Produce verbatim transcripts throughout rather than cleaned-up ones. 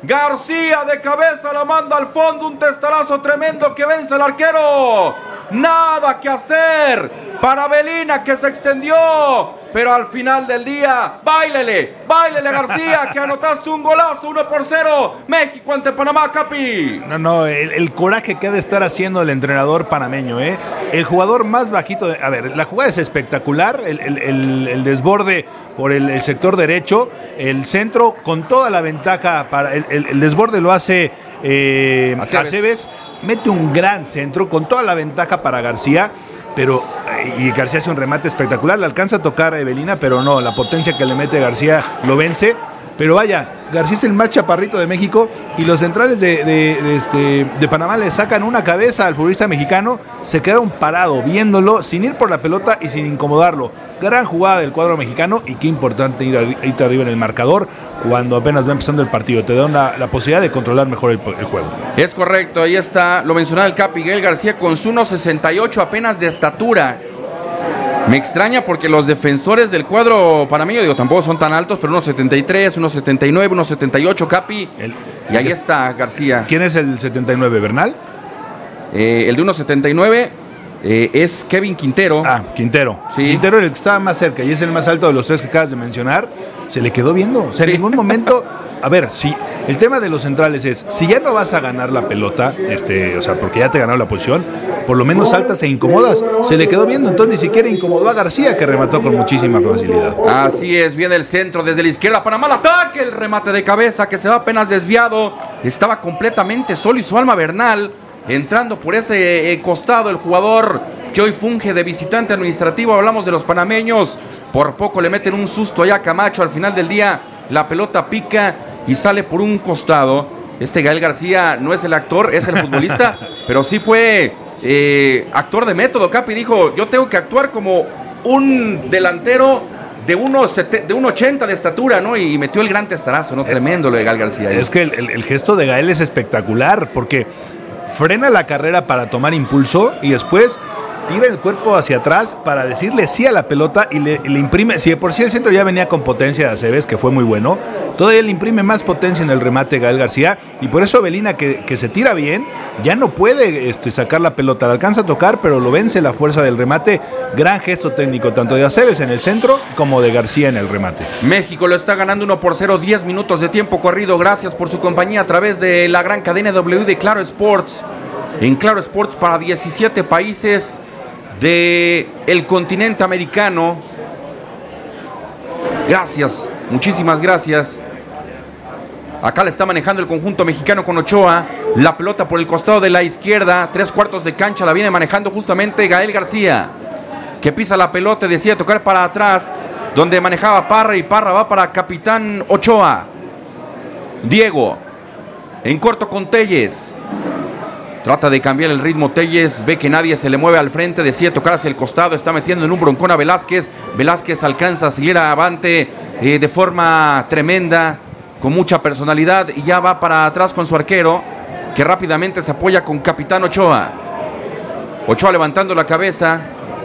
García de cabeza la manda al fondo, un testarazo tremendo que vence al arquero. Nada que hacer para Belina, que se extendió, pero al final del día, báilele, báilele García, que anotaste un golazo, uno por cero, México ante Panamá, Capi. No, no, el, el coraje que ha de estar haciendo el entrenador panameño, ¿eh? El jugador más bajito, de, a ver, la jugada es espectacular, el, el, el, el desborde por el, el sector derecho, el centro con toda la ventaja, para el, el, el desborde lo hace eh, Aceves, mete un gran centro con toda la ventaja para García, pero y García hace un remate espectacular, le alcanza a tocar a Evelina, pero no, la potencia que le mete García lo vence. Pero vaya, García es el más chaparrito de México y los centrales de, de, de, este, de Panamá le sacan una cabeza al futbolista mexicano, se quedaron parado viéndolo sin ir por la pelota y sin incomodarlo. Gran jugada del cuadro mexicano y qué importante ir, a, ir arriba en el marcador cuando apenas va empezando el partido. Te da una, la posibilidad de controlar mejor el, el juego. Es correcto, ahí está, lo mencionaba el Capi, Gael García con su uno sesenta y ocho apenas de estatura. Me extraña porque los defensores del cuadro panameño, digo, tampoco son tan altos, pero uno setenta y tres, uno setenta y nueve, uno setenta y ocho, Capi. El, y ahí el, está García. ¿Quién es el setenta y nueve, Bernal? Eh, el de uno setenta y nueve eh, es Kevin Quintero. Ah, Quintero. Sí. Quintero es el que estaba más cerca y es el más alto de los tres que acabas de mencionar. Se le quedó viendo. O sea, en ningún momento... A ver, si el tema de los centrales es, si ya no vas a ganar la pelota, este, o sea, porque ya te ganó la posición, por lo menos saltas e incomodas. Se le quedó viendo, entonces ni siquiera incomodó a García, que remató con muchísima facilidad. Así es, viene el centro desde la izquierda para mal ataque, el remate de cabeza que se va apenas desviado. Estaba completamente solo y su alma Bernal, entrando por ese eh, costado el jugador que hoy funge de visitante administrativo. Hablamos de los panameños, por poco le meten un susto allá a Camacho. Al final del día la pelota pica y sale por un costado. Este Gael García no es el actor, es el futbolista, pero sí fue eh, actor de método. Capi dijo, yo tengo que actuar como un delantero de uno ochenta de estatura, ¿no? Y metió el gran testarazo, ¿no? Tremendo lo de Gael García. Es que el, el, el gesto de Gael es espectacular, porque frena la carrera para tomar impulso y después tira el cuerpo hacia atrás para decirle sí a la pelota y le, le imprime, si de por sí el centro ya venía con potencia de Aceves, que fue muy bueno, todavía le imprime más potencia en el remate Gael García, y por eso Belina, que, que se tira bien, ya no puede este, sacar la pelota, la alcanza a tocar, pero lo vence la fuerza del remate. Gran gesto técnico, tanto de Aceves en el centro como de García en el remate. México lo está ganando uno por cero, diez minutos de tiempo corrido. Gracias por su compañía a través de la gran cadena W de Claro Sports. En Claro Sports para diecisiete países de el continente americano. Gracias, muchísimas gracias. Acá le está manejando el conjunto mexicano con Ochoa. La pelota por el costado de la izquierda, tres cuartos de cancha la viene manejando justamente Gael García, que pisa la pelota y decide tocar para atrás, donde manejaba Parra, y Parra va para capitán Ochoa. Diego en corto con Telles. Trata de cambiar el ritmo Telles, ve que nadie se le mueve al frente, decide tocar hacia el costado, está metiendo en un broncón a Velázquez. Velázquez alcanza a seguir avante eh, de forma tremenda, con mucha personalidad, y ya va para atrás con su arquero, que rápidamente se apoya con capitán Ochoa. Ochoa levantando la cabeza.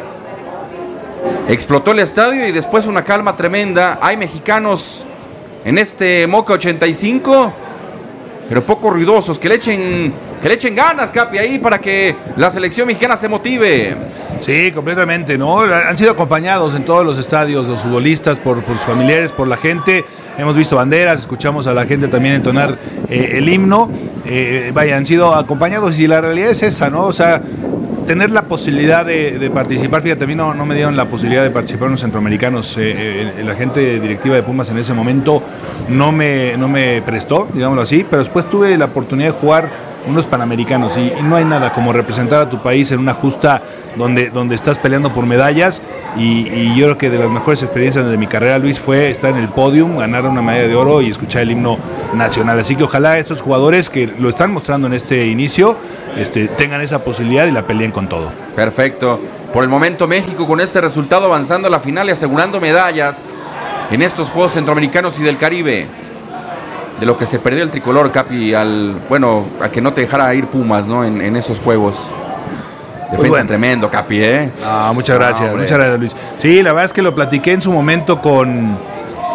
Explotó el estadio y después una calma tremenda. Hay mexicanos en este Moca ochenta y cinco, pero poco ruidosos, que le echen, que le echen ganas, Capi, ahí para que la selección mexicana se motive. Sí, completamente, ¿no? Han sido acompañados en todos los estadios los futbolistas por, por sus familiares, por la gente. Hemos visto banderas, escuchamos a la gente también entonar eh, el himno. Eh, vaya, han sido acompañados y la realidad es esa, ¿no? O sea, tener la posibilidad de, de participar. Fíjate, a mí no, no me dieron la posibilidad de participar en los centroamericanos. Eh, eh, la gente directiva de Pumas en ese momento no me, no me prestó, digámoslo así, pero después tuve la oportunidad de jugar unos panamericanos y, y no hay nada como representar a tu país en una justa donde, donde estás peleando por medallas, y, y yo creo que de las mejores experiencias de mi carrera, Luis, fue estar en el podium, ganar una medalla de oro y escuchar el himno nacional. Así que ojalá estos jugadores que lo están mostrando en este inicio este, tengan esa posibilidad y la peleen con todo. Perfecto. Por el momento México con este resultado avanzando a la final y asegurando medallas en estos Juegos Centroamericanos y del Caribe. De lo que se perdió el tricolor, Capi, al bueno, a que no te dejara ir Pumas, ¿no? En, en esos juegos. Defensa bueno. Tremendo, Capi, ¿eh? Ah, muchas gracias, no, muchas gracias, Luis. Sí, la verdad es que lo platiqué en su momento con,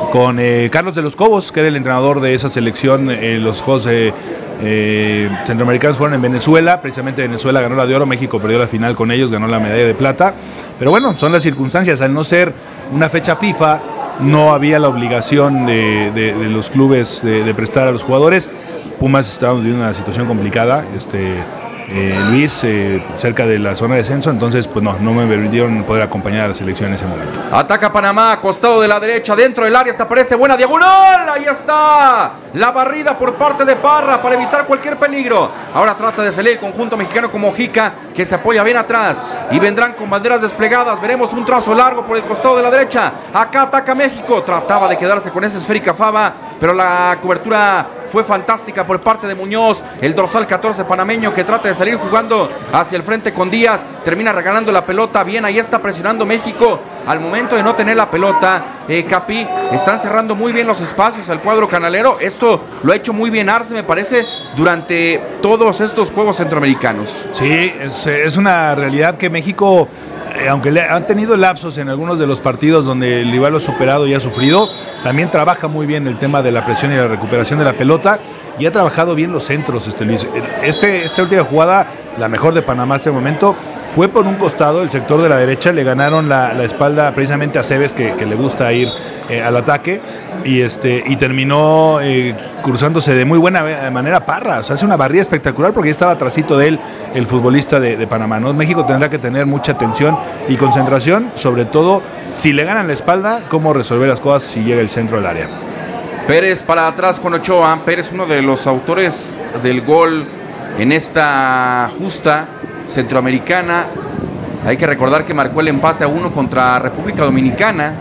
con eh, Carlos de los Cobos, que era el entrenador de esa selección. Eh, los Juegos eh, eh, Centroamericanos fueron en Venezuela, precisamente Venezuela ganó la de oro, México perdió la final con ellos, ganó la medalla de plata. Pero bueno, son las circunstancias, al no ser una fecha FIFA, no había la obligación de, de, de los clubes de, de prestar a los jugadores. Pumas estaba viviendo una situación complicada, este, eh, Luis, eh, cerca de la zona de descenso, entonces pues no, no me permitieron poder acompañar a la selección en ese momento. Ataca Panamá, costado de la derecha, dentro del área, hasta aparece buena diagonal, ahí está, la barrida por parte de Parra para evitar cualquier peligro. Ahora trata de salir el conjunto mexicano con Mojica, que se apoya bien atrás, y vendrán con banderas desplegadas, veremos un trazo largo por el costado de la derecha. Acá ataca México, trataba de quedarse con esa esférica Fava, pero la cobertura fue fantástica por parte de Muñoz, el dorsal catorce panameño, que trata de salir jugando hacia el frente con Díaz, termina regalando la pelota, bien, ahí está presionando México, al momento de no tener la pelota, eh, Capi, están cerrando muy bien los espacios al cuadro canalero. Esto lo ha hecho muy bien Arce, me parece, durante todos estos Juegos Centroamericanos. Sí, es, es una realidad que México, eh, aunque le han tenido lapsos en algunos de los partidos donde el rival lo ha superado y ha sufrido, también trabaja muy bien el tema de la presión y la recuperación de la pelota, y ha trabajado bien los centros, este Luis. Este, esta última jugada, la mejor de Panamá hasta el momento, fue por un costado, el sector de la derecha, le ganaron la, la espalda precisamente a Cebes, que, que le gusta ir eh, al ataque, y este y terminó eh, cruzándose de muy buena manera Parra. O sea, hace una barrida espectacular porque ya estaba atrasito de él el futbolista de, de Panamá, ¿no? México tendrá que tener mucha atención y concentración, sobre todo si le ganan la espalda, cómo resolver las cosas si llega el centro del área. Pérez para atrás con Ochoa. Pérez, uno de los autores del gol en esta justa centroamericana. Hay que recordar que marcó el empate a uno contra República Dominicana,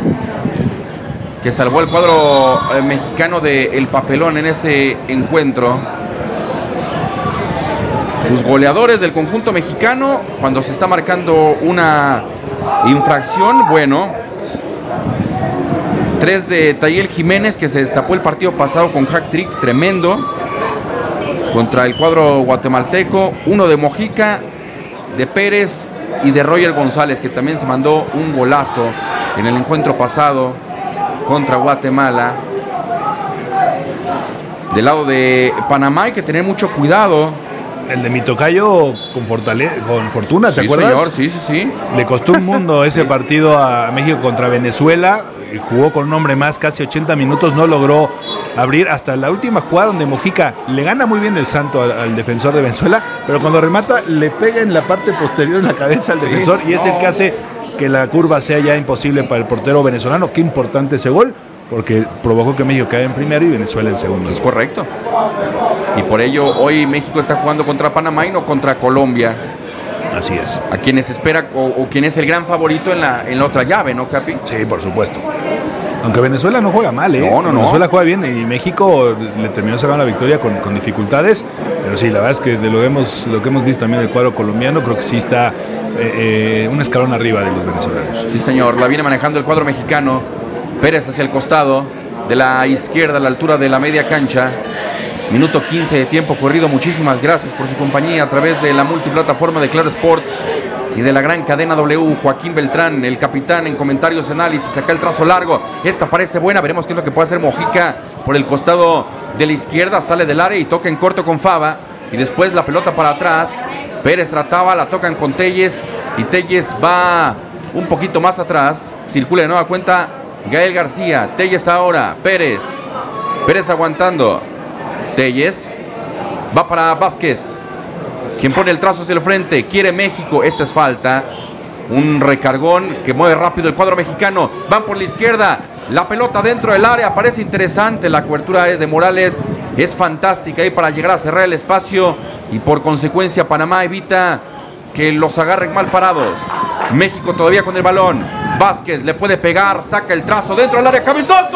que salvó el cuadro eh, mexicano del papelón en ese encuentro. Sus goleadores del conjunto mexicano, cuando se está marcando una infracción, bueno, tres de Tayel Jiménez, que se destapó el partido pasado con hat-trick tremendo contra el cuadro guatemalteco, uno de Mojica, de Pérez y de Roger González, que también se mandó un golazo en el encuentro pasado contra Guatemala. Del lado de Panamá hay que tener mucho cuidado. El de mi tocayo con, fortale- con fortuna, ¿te sí, acuerdas? Señor, sí, sí, sí. Le costó un mundo ese partido a México contra Venezuela. Jugó con un hombre más, casi ochenta minutos, no logró abrir hasta la última jugada donde Mojica le gana muy bien el santo al, al defensor de Venezuela, pero cuando remata le pega en la parte posterior en la cabeza al sí, defensor y no. Es el que hace que la curva sea ya imposible para el portero venezolano. Qué importante ese gol, porque provocó que México caiga en primero y Venezuela en segundo. Es correcto. Y por ello hoy México está jugando contra Panamá y no contra Colombia. Así es. A quienes espera o, o quien es el gran favorito en la, en la otra llave, ¿no, Capi? Sí, por supuesto. Aunque Venezuela no juega mal, ¿eh? No, no, Venezuela no. juega bien y México le terminó sacando la victoria con, con dificultades. Pero sí, la verdad es que de lo que hemos, lo que hemos visto también del cuadro colombiano, creo que sí está eh, eh, un escalón arriba de los venezolanos. Sí, señor. La viene manejando el cuadro mexicano. Pérez hacia el costado, de la izquierda a la altura de la media cancha. Minuto quince de tiempo corrido. Muchísimas gracias por su compañía a través de la multiplataforma de Claro Sports y de la gran cadena W. Joaquín Beltrán, el capitán, en comentarios, análisis. Acá el trazo largo. Esta parece buena. Veremos qué es lo que puede hacer Mojica por el costado de la izquierda. Sale del área y toca en corto con Fava. Y después la pelota para atrás. Pérez trataba, la tocan con Telles. Y Telles va un poquito más atrás. Circula de nueva cuenta Gael García. Telles ahora. Pérez. Pérez aguantando. Telles va para Vázquez, quien pone el trazo hacia el frente. Quiere México, esta es falta. Un recargón que mueve rápido el cuadro mexicano. Van por la izquierda, la pelota dentro del área. Parece interesante, la cobertura de Morales es fantástica ahí para llegar a cerrar el espacio. Y por consecuencia Panamá evita que los agarren mal parados. México todavía con el balón. Vázquez le puede pegar, saca el trazo dentro del área. ¡Cabezazo!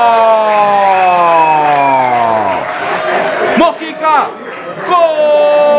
Mojica, ¡gol!